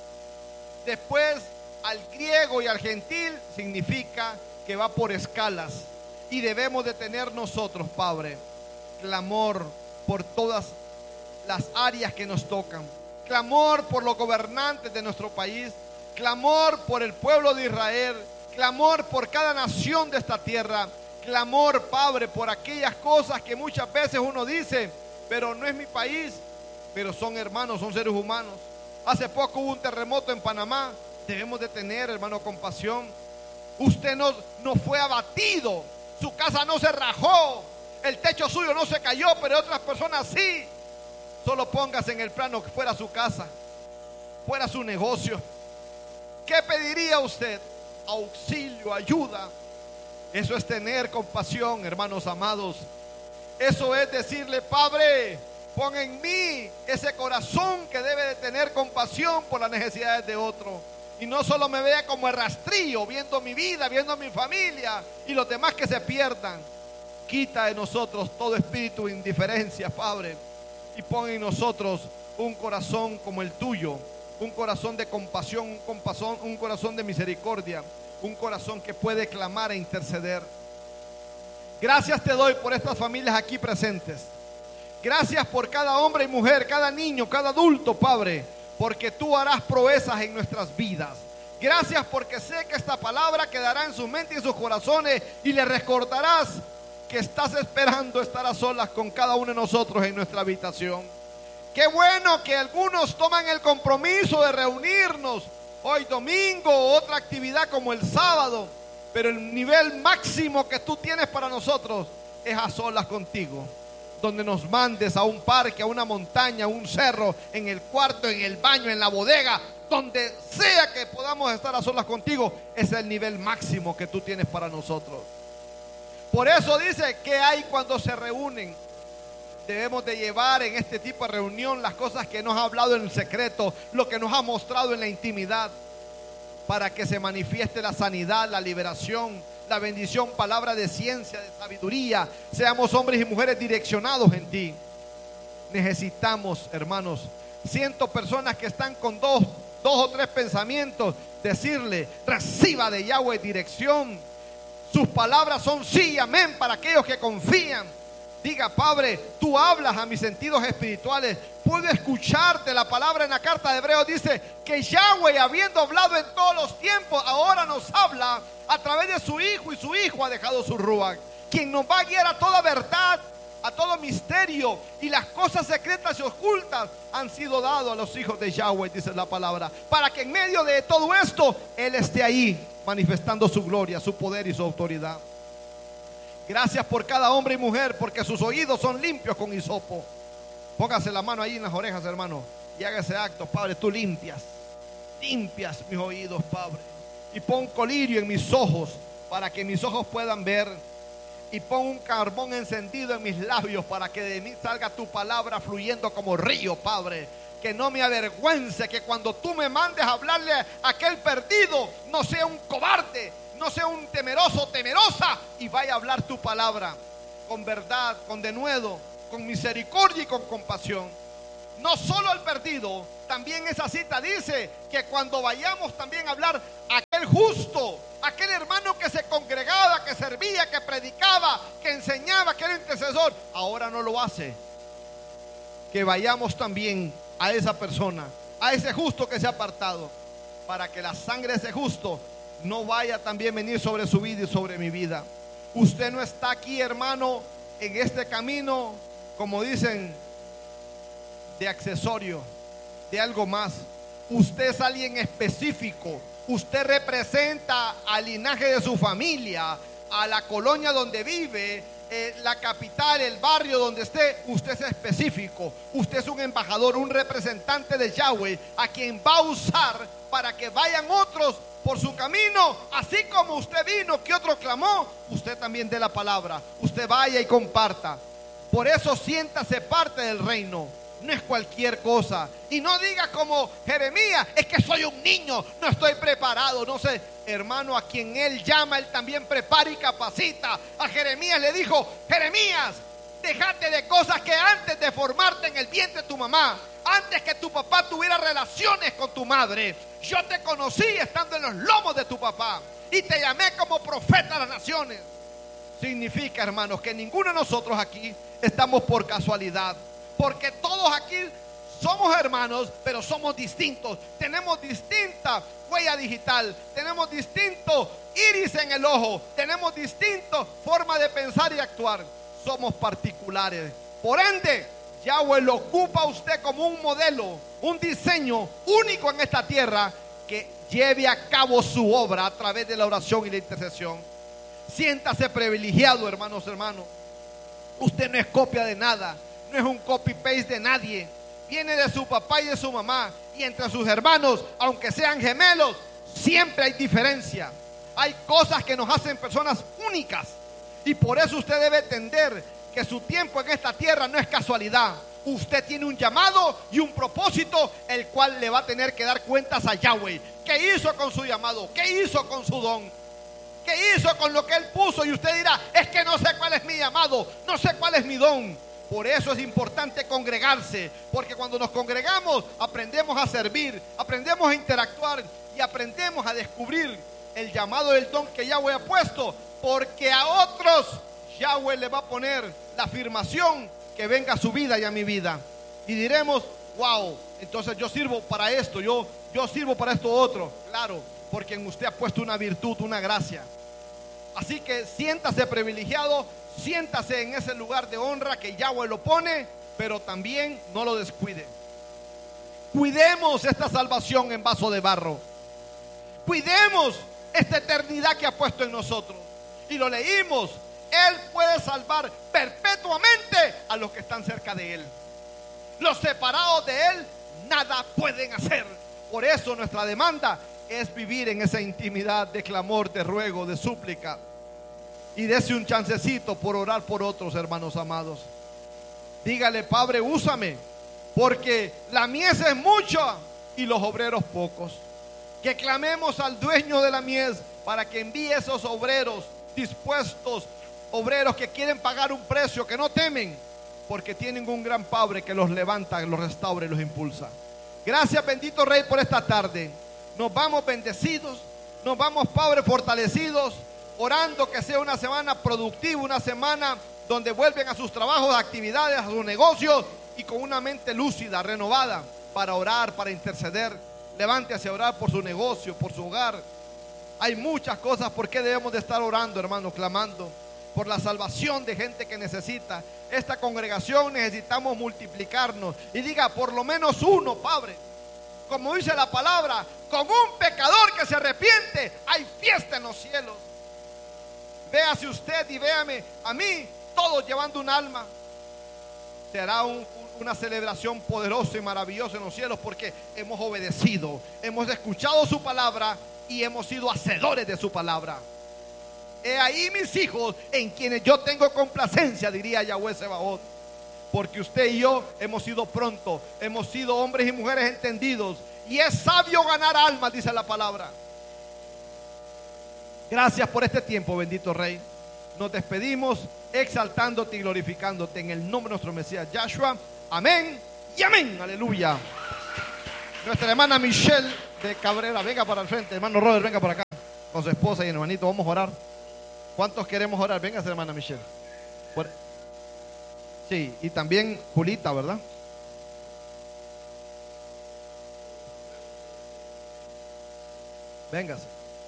Después al griego y al gentil, significa que va por escalas. Y debemos de tener nosotros, Padre, clamor por todas las áreas que nos tocan. Clamor por los gobernantes de nuestro país, clamor por el pueblo de Israel, clamor por cada nación de esta tierra, clamor, Padre, por aquellas cosas que muchas veces uno dice, pero no es mi país, pero son hermanos, son seres humanos. Hace poco hubo un terremoto en Panamá. Debemos de tener, hermano, compasión. Usted no fue abatido, su casa no se rajó, el techo suyo no se cayó, pero otras personas sí. Solo póngase en el plano que fuera su casa, fuera su negocio. ¿Qué pediría usted? Auxilio, ayuda. Eso es tener compasión, hermanos amados. Eso es decirle, Padre, pon en mí ese corazón que debe de tener compasión por las necesidades de otro. Y no solo me vea como el rastrillo, viendo mi vida, viendo mi familia y los demás que se pierdan. Quita de nosotros todo espíritu de indiferencia, Padre, y pon en nosotros un corazón como el tuyo, un corazón de compasión, un corazón de misericordia, un corazón que puede clamar e interceder. Gracias te doy por estas familias aquí presentes. Gracias por cada hombre y mujer, cada niño, cada adulto, Padre, porque tú harás proezas en nuestras vidas. Gracias porque sé que esta palabra quedará en sus mentes y en sus corazones, y le recordarás que estás esperando estar a solas con cada uno de nosotros en nuestra habitación. Qué bueno que algunos toman el compromiso de reunirnos hoy domingo o otra actividad como el sábado, pero el nivel máximo que tú tienes para nosotros es a solas contigo, donde nos mandes a un parque, a una montaña, a un cerro, en el cuarto, en el baño, en la bodega, donde sea que podamos estar a solas contigo. Ese es el nivel máximo que tú tienes para nosotros. Por eso dice que hay cuando se reúnen. Debemos de llevar en este tipo de reunión las cosas que nos ha hablado en el secreto, lo que nos ha mostrado en la intimidad, para que se manifieste la sanidad, la liberación, la bendición, palabra de ciencia, de sabiduría. Seamos hombres y mujeres direccionados en ti. Necesitamos, hermanos, 100 personas que están con dos o tres pensamientos, decirle, reciba de Yahweh dirección. Sus palabras son sí y amén para aquellos que confían. Diga, Padre, tú hablas a mis sentidos espirituales. Puedo escucharte. La palabra en la carta de Hebreos dice que Yahweh, habiendo hablado en todos los tiempos, ahora nos habla a través de su Hijo, y su Hijo ha dejado su Ruach, quien nos va a guiar a toda verdad, a todo misterio, y las cosas secretas y ocultas han sido dados a los hijos de Yahweh, dice la palabra, para que en medio de todo esto Él esté ahí manifestando su gloria, su poder y su autoridad. Gracias por cada hombre y mujer, porque sus oídos son limpios con hisopo. Póngase la mano ahí en las orejas, hermano, y haga ese acto. Padre, tú limpias mis oídos, Padre, y pon colirio en mis ojos para que mis ojos puedan ver, y pon un carbón encendido en mis labios para que de mí salga tu palabra fluyendo como río, Padre. Que no me avergüence, que cuando tú me mandes a hablarle a aquel perdido, no sea un cobarde, no sea un temeroso, temerosa, y vaya a hablar tu palabra con verdad, con denuedo, con misericordia y con compasión. no solo el perdido, también esa cita dice que cuando vayamos también a hablar aquel justo, aquel hermano que se congregaba, que servía, que predicaba, que enseñaba, que era intercesor, ahora no lo hace. Que vayamos también a esa persona, a ese justo que se ha apartado, para que la sangre de ese justo no vaya también a venir sobre su vida y sobre mi vida. Usted no está aquí, hermano, en este camino, como dicen, de accesorio, de algo más. Usted es alguien específico. Usted representa al linaje de su familia, a la colonia donde vive, la capital, el barrio donde esté. Usted es específico. Usted es un embajador, un representante de Yahweh, a quien va a usar para que vayan otros por su camino, así como usted vino, que otro clamó, usted también dé la palabra, usted vaya y comparta. Por eso siéntase parte del reino, no es cualquier cosa. Y no diga como Jeremías, es que soy un niño, no estoy preparado, no sé. Hermano, a quien él llama, él también prepara y capacita. A Jeremías le dijo, Jeremías, déjate de cosas que antes de formarte en el vientre de tu mamá, antes que tu papá tuviera relaciones con tu madre, yo te conocí estando en los lomos de tu papá y te llamé como profeta de las naciones. Significa, hermanos, que ninguno de nosotros aquí estamos por casualidad, porque todos aquí somos hermanos, pero somos distintos. Tenemos distinta huella digital, tenemos distinto iris en el ojo, tenemos distinta forma de pensar y actuar. Somos particulares. Por ende, Yahweh lo ocupa a usted como un modelo, un diseño único en esta tierra, que lleve a cabo su obra a través de la oración y la intercesión. Siéntase privilegiado, hermanos. Usted no es copia de nada, no es un copy-paste de nadie. Viene de su papá y de su mamá, y entre sus hermanos, aunque sean gemelos, siempre hay diferencia. Hay cosas que nos hacen personas únicas, y por eso usted debe entender que su tiempo en esta tierra no es casualidad. Usted tiene un llamado y un propósito, el cual le va a tener que dar cuentas a Yahweh. ¿Qué hizo con su llamado? ¿Qué hizo con su don? ¿Qué hizo con lo que él puso? Y usted dirá, es que no sé cuál es mi llamado, no sé cuál es mi don. Por eso es importante congregarse, porque cuando nos congregamos aprendemos a servir, aprendemos a interactuar y aprendemos a descubrir el llamado del don que Yahweh ha puesto, porque a otros Yahweh le va a poner la afirmación que venga a su vida y a mi vida. Y diremos, wow, entonces yo sirvo para esto, yo sirvo para esto otro. Claro, porque en usted ha puesto una virtud, una gracia. Así que siéntase privilegiado, siéntase en ese lugar de honra que Yahweh lo pone, pero también no lo descuide. Cuidemos esta salvación en vaso de barro. Cuidemos esta eternidad que ha puesto en nosotros. Y lo leímos. Él puede salvar perpetuamente a los que están cerca de Él. Los separados de Él nada pueden hacer. Por eso nuestra demanda es vivir en esa intimidad de clamor, de ruego, de súplica. Y dese un chancecito por orar por otros, hermanos amados. Dígale, Padre, úsame, porque la mies es mucha y los obreros pocos. Que clamemos al dueño de la mies para que envíe esos obreros dispuestos, obreros que quieren pagar un precio, que no temen, porque tienen un gran Padre que los levanta, los restaura y los impulsa. Gracias, bendito Rey, por esta tarde. Nos vamos bendecidos, nos vamos, Padre, fortalecidos, orando que sea una semana productiva, una semana donde vuelven a sus trabajos, actividades, a sus negocios, y con una mente lúcida, renovada, para orar, para interceder. Levántese a orar por su negocio, por su hogar. Hay muchas cosas por qué debemos de estar orando, hermanos, clamando por la salvación de gente que necesita. Esta congregación necesitamos multiplicarnos. Y diga, por lo menos uno, Padre. Como dice la palabra, con un pecador que se arrepiente, hay fiesta en los cielos. Véase usted y véame a mí, todos llevando un alma. Será una celebración poderosa y maravillosa en los cielos, porque hemos obedecido, hemos escuchado su palabra y hemos sido hacedores de su palabra. He ahí mis hijos, en quienes yo tengo complacencia, diría Yahweh Sebaot. Porque usted y yo hemos sido pronto, hemos sido hombres y mujeres entendidos, y es sabio ganar almas, dice la palabra. Gracias por este tiempo, bendito Rey. Nos despedimos exaltándote y glorificándote en el nombre de nuestro Mesías Yahshua. Amén Y amén, aleluya. Nuestra hermana Michelle de Cabrera, venga para el frente. Hermano Robert, venga por acá con su esposa y hermanito, vamos a orar. ¿Cuántos queremos orar? Venga, hermana Michelle. Sí, y también Julita, ¿verdad? Véngase.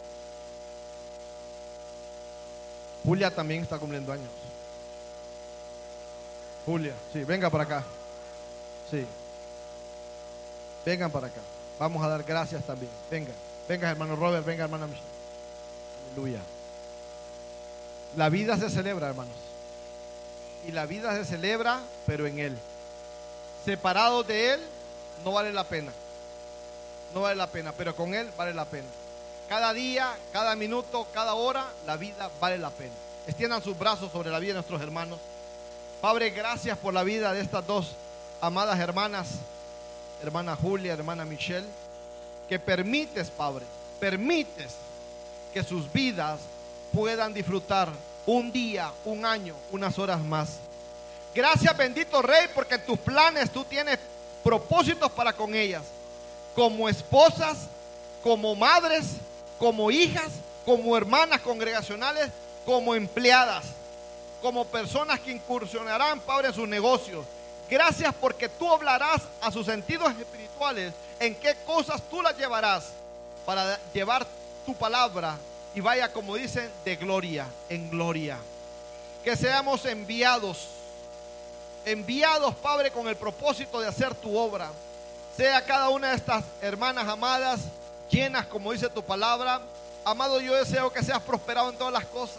Julia también está cumpliendo años. Julia, sí, venga para acá. Sí. Vengan para acá. Vamos a dar gracias también. Venga, venga hermano Robert, venga hermana Michelle. Aleluya. La vida se celebra, hermanos. Y la vida se celebra, pero en Él. Separados de Él, no vale la pena. No vale la pena, pero con Él vale la pena. Cada día, cada minuto, cada hora, la vida vale la pena. Extiendan sus brazos sobre la vida de nuestros hermanos. Padre, gracias por la vida de estas dos amadas hermanas, hermana Julia, hermana Michelle, que permites, Padre, permites que sus vidas puedan disfrutar un día, un año, unas horas más. Gracias, bendito Rey, porque en tus planes tú tienes propósitos para con ellas, como esposas, como madres, como hijas, como hermanas congregacionales, como empleadas, como personas que incursionarán, Padre, en sus negocios. Gracias porque tú hablarás a sus sentidos espirituales en qué cosas tú las llevarás para llevar tu palabra y vaya, como dicen, de gloria en gloria. Que seamos enviados, Padre, con el propósito de hacer tu obra. Sea cada una de estas hermanas amadas llenas, como dice tu palabra. Amado, yo deseo que seas prosperado en todas las cosas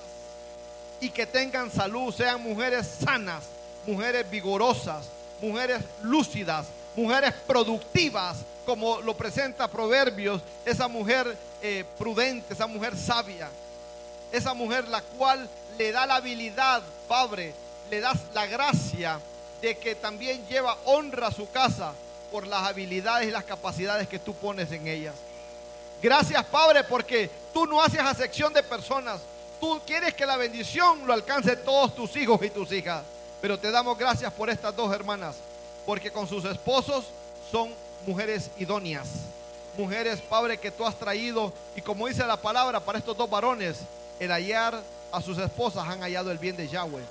y que tengan salud, sean mujeres sanas, mujeres vigorosas, mujeres lúcidas, mujeres productivas, como lo presenta Proverbios, esa mujer prudente, esa mujer sabia, esa mujer la cual le da la habilidad, Padre, le das la gracia de que también lleva honra a su casa por las habilidades y las capacidades que tú pones en ellas. Gracias, Padre, porque tú no haces acepción de personas. Tú quieres que la bendición lo alcance todos tus hijos y tus hijas. Pero te damos gracias por estas dos hermanas, porque con sus esposos son mujeres idóneas. Mujeres, Padre, que tú has traído. Y como dice la palabra, para estos dos varones, el hallar a sus esposas han hallado el bien de Yahweh.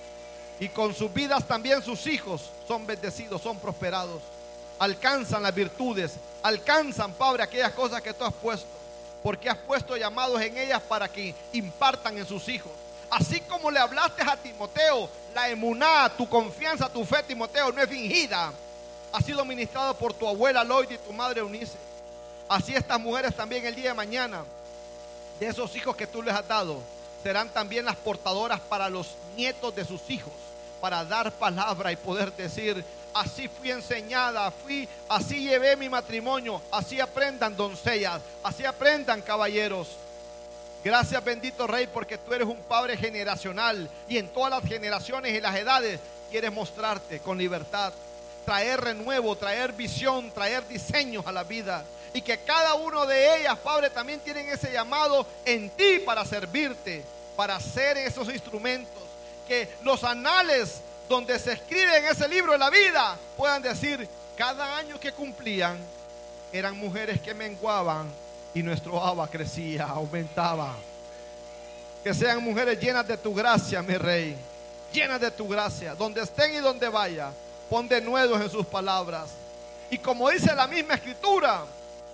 Y con sus vidas también sus hijos son bendecidos, son prosperados. Alcanzan las virtudes, alcanzan, Padre, aquellas cosas que tú has puesto, porque has puesto llamados en ellas para que impartan en sus hijos. Así como le hablaste a Timoteo, la emuná, tu confianza, tu fe, Timoteo, no es fingida. Ha sido ministrado por tu abuela Lloyd y tu madre Eunice. Así estas mujeres también el día de mañana, de esos hijos que tú les has dado, serán también las portadoras para los nietos de sus hijos, para dar palabra y poder decir: así fui enseñada, así llevé mi matrimonio. Así aprendan, doncellas, así aprendan, caballeros. Gracias, bendito Rey, porque tú eres un Padre generacional y en todas las generaciones y las edades quieres mostrarte con libertad, traer renuevo, traer visión, traer diseños a la vida. Y que cada uno de ellas, Padre, también tienen ese llamado en ti para servirte, para ser esos instrumentos. Que los anales donde se escribe en ese libro de la vida puedan decir: cada año que cumplían eran mujeres que menguaban y nuestro Abba crecía, aumentaba. Que sean mujeres llenas de tu gracia, mi Rey, llenas de tu gracia. Donde estén y donde vaya, pon denuedos en sus palabras. Y como dice la misma escritura,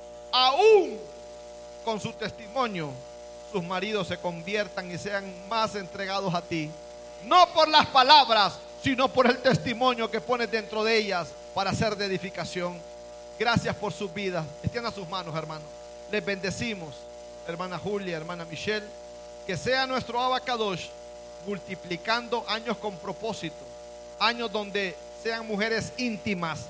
aún con su testimonio, sus maridos se conviertan y sean más entregados a ti. No por las palabras, sino por el testimonio que pones dentro de ellas para ser de edificación. Gracias por sus vidas. Extiendan sus manos, hermanos. Les bendecimos, hermana Julia, hermana Michelle. Que sea nuestro Abba Kadosh multiplicando años con propósito, años donde sean mujeres íntimas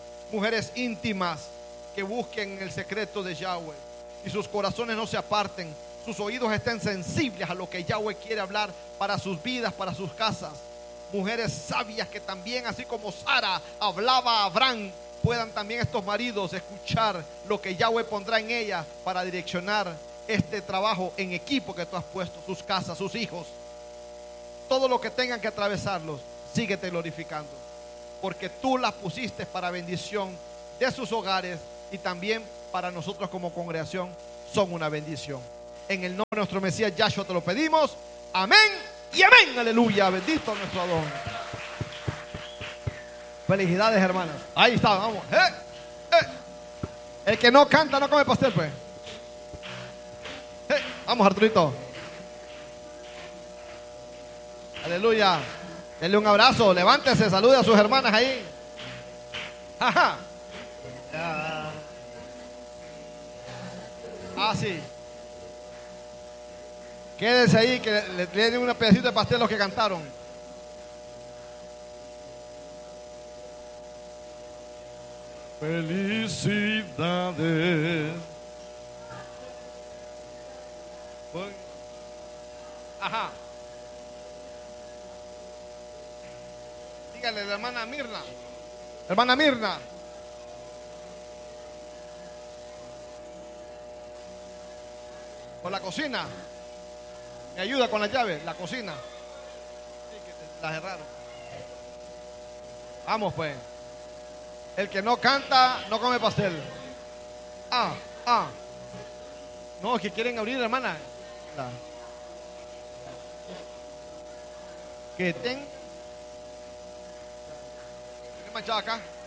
que busquen el secreto de Yahweh y sus corazones no se aparten, sus oídos estén sensibles a lo que Yahweh quiere hablar para sus vidas, para sus casas. Mujeres sabias que también, así como Sara hablaba a Abraham, puedan también estos maridos escuchar lo que Yahweh pondrá en ellas para direccionar este trabajo en equipo que tú has puesto, sus casas, sus hijos. Todo lo que tengan que atravesarlos, síguete glorificando. porque tú las pusiste para bendición de sus hogares y también para nosotros como congregación son una bendición. En el nombre de nuestro Mesías Yahshua te lo pedimos. Amén y amén. Aleluya. Bendito nuestro Adón. Felicidades, hermanas. Ahí está, vamos. El que no canta no come pastel, pues. Vamos, Arturito. Aleluya. Denle un abrazo, levántese, salude a sus hermanas ahí. Ajá. Sí. Quédense ahí que le tienen un pedacito de pastel a los que cantaron. Felicidades. Ajá. Dígale, la hermana Mirna. Hermana Mirna. Por la cocina. Me ayuda con la llave, la cocina. Sí, que la cerraron. Vamos, pues. El que no canta, no come pastel. No, es que quieren abrir, hermana. Que tenga. ¿Qué manchado acá?